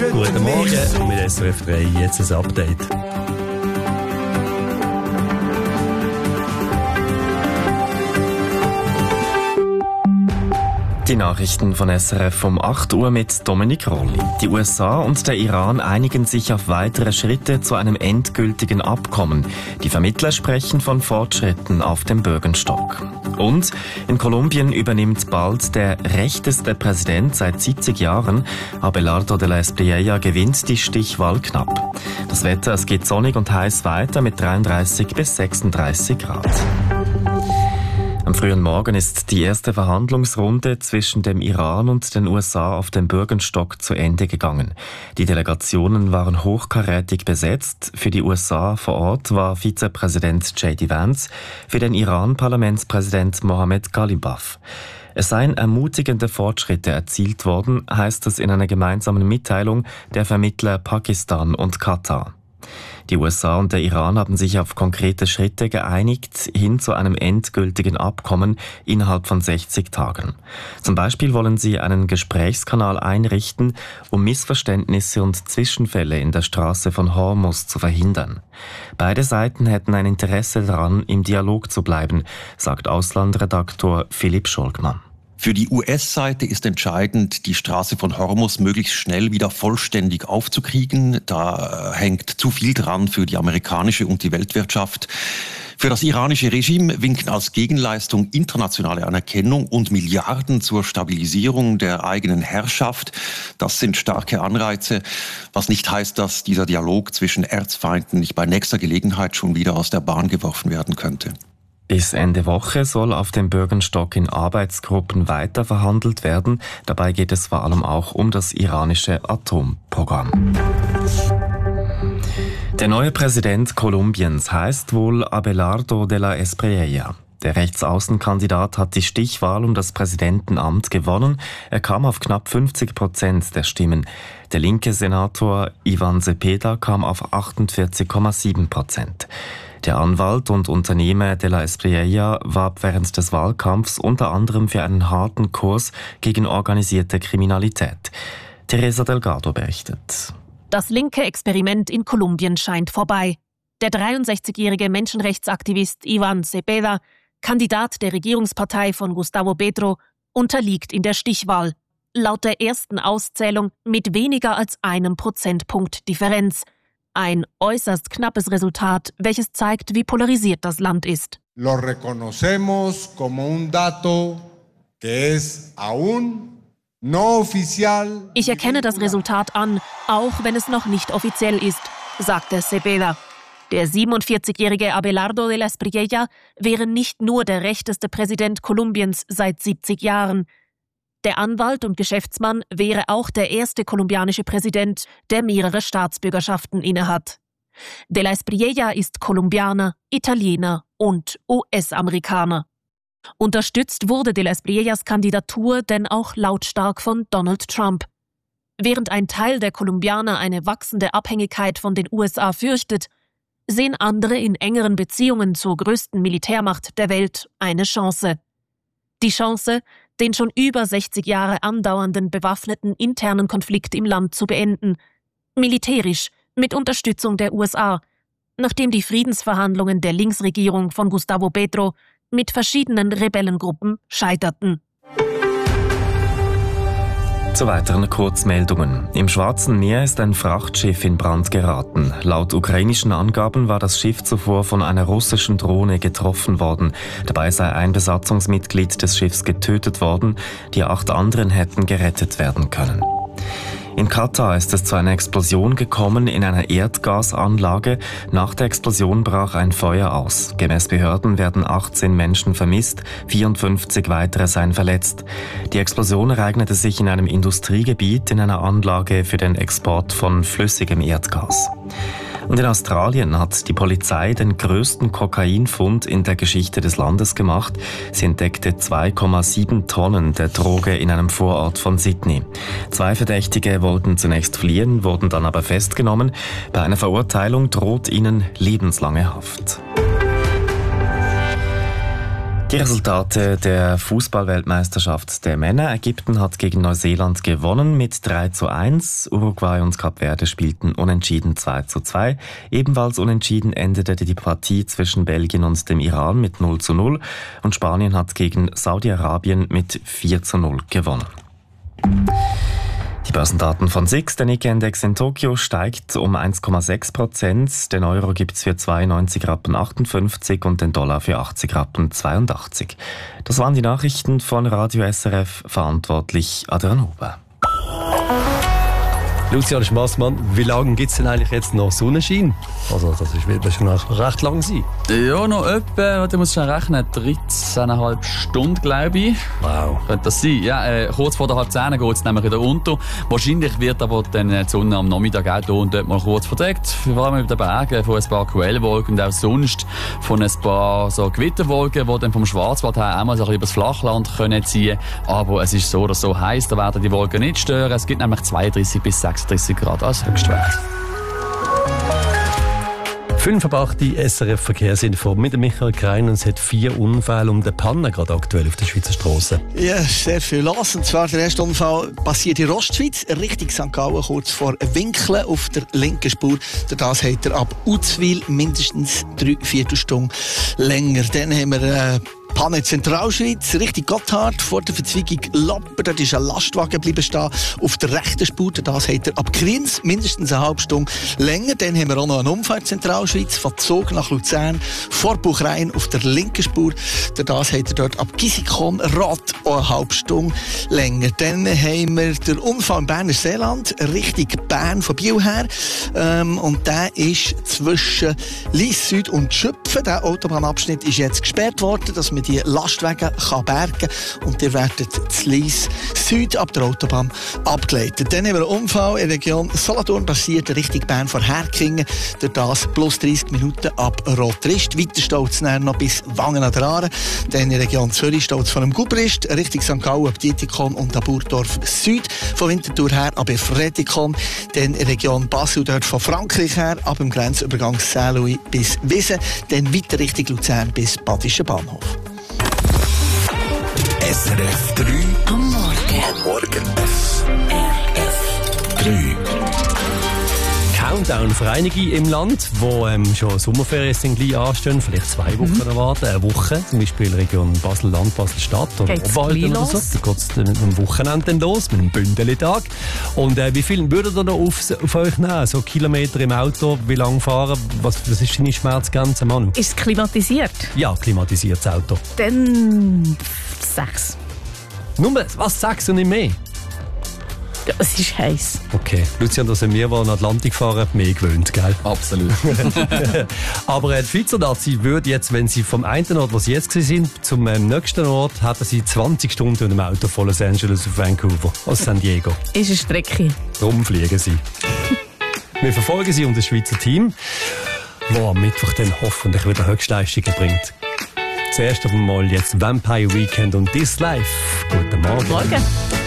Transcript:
Guten Morgen, mit SRF 3, jetzt ein Update. Die Nachrichten von SRF um 8 Uhr mit Dominik Rolli. Die USA und der Iran einigen sich auf weitere Schritte zu einem endgültigen Abkommen. Die Vermittler sprechen von Fortschritten auf dem Bürgenstock. Und in Kolumbien übernimmt bald der rechteste Präsident seit 70 Jahren. Abelardo de la Espriella gewinnt die Stichwahl knapp. Das Wetter, es geht sonnig und heiß weiter mit 33 bis 36 Grad. Am frühen Morgen ist die erste Verhandlungsrunde zwischen dem Iran und den USA auf dem Bürgenstock zu Ende gegangen. Die Delegationen waren hochkarätig besetzt. Für die USA vor Ort war Vizepräsident J.D. Vance, für den Iran Parlamentspräsident Mohammad Ghalibaf. Es seien ermutigende Fortschritte erzielt worden, heißt es in einer gemeinsamen Mitteilung der Vermittler Pakistan und Katar. Die USA und der Iran haben sich auf konkrete Schritte geeinigt, hin zu einem endgültigen Abkommen innerhalb von 60 Tagen. Zum Beispiel wollen sie einen Gesprächskanal einrichten, um Missverständnisse und Zwischenfälle in der Straße von Hormuz zu verhindern. Beide Seiten hätten ein Interesse daran, im Dialog zu bleiben, sagt Auslandredaktor Philipp Scholgmann. Für die US-Seite ist entscheidend, die Straße von Hormuz möglichst schnell wieder vollständig aufzukriegen. Da hängt zu viel dran für die amerikanische und die Weltwirtschaft. Für das iranische Regime winken als Gegenleistung internationale Anerkennung und Milliarden zur Stabilisierung der eigenen Herrschaft. Das sind starke Anreize, was nicht heißt, dass dieser Dialog zwischen Erzfeinden nicht bei nächster Gelegenheit schon wieder aus der Bahn geworfen werden könnte. Bis Ende Woche soll auf dem Bürgenstock in Arbeitsgruppen weiter verhandelt werden. Dabei geht es vor allem auch um das iranische Atomprogramm. Der neue Präsident Kolumbiens heißt wohl Abelardo de la Espriella. Der Rechtsaußenkandidat hat die Stichwahl um das Präsidentenamt gewonnen. Er kam auf knapp 50% der Stimmen. Der linke Senator Iván Cepeda kam auf 48,7%. Der Anwalt und Unternehmer de la Espriella warb während des Wahlkampfs unter anderem für einen harten Kurs gegen organisierte Kriminalität. Teresa Delgado berichtet. Das linke Experiment in Kolumbien scheint vorbei. Der 63-jährige Menschenrechtsaktivist Iván Cepeda, Kandidat der Regierungspartei von Gustavo Petro, unterliegt in der Stichwahl. Laut der ersten Auszählung mit weniger als 1 Prozentpunkt Differenz. Ein äußerst knappes Resultat, welches zeigt, wie polarisiert das Land ist. Lo reconocemos como un dato que es aún no oficial. Ich erkenne das Resultat an, auch wenn es noch nicht offiziell ist, sagte Cepeda. Der 47-jährige Abelardo de la Espriella wäre nicht nur der rechteste Präsident Kolumbiens seit 70 Jahren. Der Anwalt und Geschäftsmann wäre auch der erste kolumbianische Präsident, der mehrere Staatsbürgerschaften innehat. De la Espriella ist Kolumbianer, Italiener und US-Amerikaner. Unterstützt wurde de la Espriellas Kandidatur denn auch lautstark von Donald Trump. Während ein Teil der Kolumbianer eine wachsende Abhängigkeit von den USA fürchtet, sehen andere in engeren Beziehungen zur größten Militärmacht der Welt eine Chance. Die Chance, den schon über 60 Jahre andauernden bewaffneten internen Konflikt im Land zu beenden. Militärisch, mit Unterstützung der USA, nachdem die Friedensverhandlungen der Linksregierung von Gustavo Petro mit verschiedenen Rebellengruppen scheiterten. Zu weiteren Kurzmeldungen. Im Schwarzen Meer ist ein Frachtschiff in Brand geraten. Laut ukrainischen Angaben war das Schiff zuvor von einer russischen Drohne getroffen worden. Dabei sei ein Besatzungsmitglied des Schiffs getötet worden. Die 8 anderen hätten gerettet werden können. In Katar ist es zu einer Explosion gekommen in einer Erdgasanlage. Nach der Explosion brach ein Feuer aus. Gemäß Behörden werden 18 Menschen vermisst, 54 weitere seien verletzt. Die Explosion ereignete sich in einem Industriegebiet in einer Anlage für den Export von flüssigem Erdgas. Und in Australien hat die Polizei den größten Kokainfund in der Geschichte des Landes gemacht. Sie entdeckte 2,7 Tonnen der Droge in einem Vorort von Sydney. 2 Verdächtige wollten zunächst fliehen, wurden dann aber festgenommen. Bei einer Verurteilung droht ihnen lebenslange Haft. Die Resultate der Fußball-Weltmeisterschaft der Männer. Ägypten hat gegen Neuseeland gewonnen mit 3:1. Uruguay und Kap Verde spielten unentschieden 2:2. Ebenfalls unentschieden endete die Partie zwischen Belgien und dem Iran mit 0:0. Und Spanien hat gegen Saudi-Arabien mit 4:0 gewonnen. Die Börsendaten von SIX. Der Nikkei-Index in Tokio steigt um 1,6%. Den Euro gibt's für 92,58 Rappen und den Dollar für 80,82 Rappen. Das waren die Nachrichten von Radio SRF, verantwortlich Adrian Huber. Lucian Schmassmann, wie lange gibt es denn eigentlich jetzt noch Sonnenschein? Also das wird schon noch recht lang sein. Ja, noch etwa, du musst schon rechnen, 13,5 Stunden, glaube ich. Wow. Könnte das sein? Ja, kurz vor der 9:30 geht es nämlich wieder unter. Wahrscheinlich wird aber dann die Sonne am Nachmittag auch hier und dort mal kurz verdeckt. Vor allem über den Bergen von ein paar Quellwolken und auch sonst von ein paar so Gewitterwolken, die dann vom Schwarzwald her auch mal so ein bisschen übers Flachland können ziehen. Aber es ist so oder so heiß, da werden die Wolken nicht stören. Es gibt nämlich 32 bis 36 Grad als Höchstwert. 5:08 SRF-Verkehrsinfo mit Michael Krein, und es hat 4 Unfälle um den Pannen gerade aktuell auf der Schweizer Straße. Ja, sehr viel los. Und zwar der erste Unfall passiert in Rostschweiz, Richtung St. Gallen, kurz vor Winkeln auf der linken Spur. Das hat er ab Uzwil mindestens 3/4 Stunden länger. Dann haben wir Panne Zentralschweiz, Richtung Gotthard, vor der Verzweigung Lapper. Dort ist ein Lastwagen bleiben stehen auf der rechten Spur. Das hat er ab Kriens mindestens eine halbe Stunde länger. Dann haben wir auch noch einen Unfall in Zentralschweiz, von Zug nach Luzern, vor Buchrein auf der linken Spur. Das hat er dort ab Gisikon Rad auch eine halbe Stunde länger. Dann haben wir den Unfall im Berner Seeland, Richtung Bern von Biel her. Und der ist zwischen Lyss Süd und Schüpfen. Der Autobahnabschnitt ist jetzt gesperrt worden, dass man die Lastwagen kann bergen, und ihr werdet zu Lyss Süd ab der Autobahn abgeleitet. Dann haben wir einen Unfall in der Region Solothurn passiert, Richtung Bern vor Herkingen. Durch das plus 30 Minuten ab Rotrist. Weiter staut es noch bis Wangen an der Aare. Dann in der Region Zürich staut es von dem Gubrist, Richtung St. Gallen ab Dietikon und ab Burgdorf Süd. Von Winterthur her ab Fredikon. Dann in der Region Basel, dort von Frankreich her, ab dem Grenzübergang Saint-Louis bis Wiesen. Dann weiter Richtung Luzern bis Badischen Bahnhof. SRF 3 am Morgen. SRF 3. Countdown für einige im Land, wo schon Sommerferien sind gleich anstehen, vielleicht 2 Wochen erwarten, eine Woche, zum Beispiel Region Basel-Land, Basel-Stadt oder Obwalden oder so. Da geht es dann am Wochenende dann los, mit einem Bündeli-Tag. Und wie viel würdet ihr noch auf euch nehmen? So Kilometer im Auto, wie lange fahren? Was ist deine Schmerzgrenze, Manu? Ist es klimatisiert? Ja, klimatisiertes Auto. Dann 6. Nur was, 6 und nicht mehr? Ja, es ist heiß. Okay. Lucian, da sind wir, die an den Atlantik fahren, mehr gewöhnt, gell? Absolut. Aber die Schweizer Nazi würde jetzt, wenn sie vom einen Ort, wo sie jetzt sind, zum nächsten Ort, hätten sie 20 Stunden mit dem Auto von Los Angeles auf Vancouver, aus San Diego. Ist eine Strecke. Darum fliegen sie. Wir verfolgen sie und das Schweizer Team, das am Mittwoch dann hoffentlich wieder Höchstleistungen bringt. Zuerst einmal jetzt Vampire Weekend und This Life. Guten Morgen. Morgen.